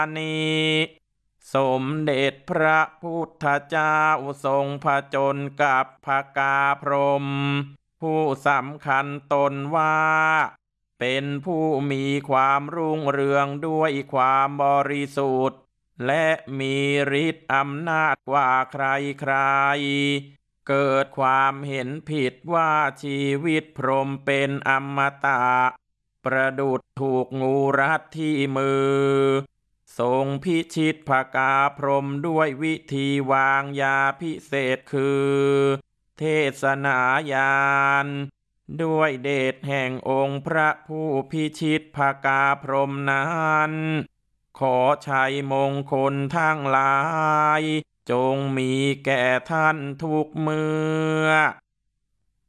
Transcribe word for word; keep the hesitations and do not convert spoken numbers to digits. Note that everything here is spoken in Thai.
นี้สมเด็จพระพุทธเจ้าทรงผจญกับพกาพรหมผู้สำคัญตนว่าเป็นผู้มีความรุ่งเรืองด้วยความบริสุทธิ์และมีฤทธิ์อำนาจกว่าใครๆเกิดความเห็นผิดว่าชีวิตพรหมเป็นอมตะประดุจถูกงูรัดที่มือทรงพิชิตภกาพรหมด้วยวิธีวางยาพิเศษคือเทศนาญาณด้วยเดชแห่งองค์พระผู้พิชิตภกาพรหมนั้นขอชัยมงคลทั้งหลายจงมีแก่ท่านทุกเมื่อ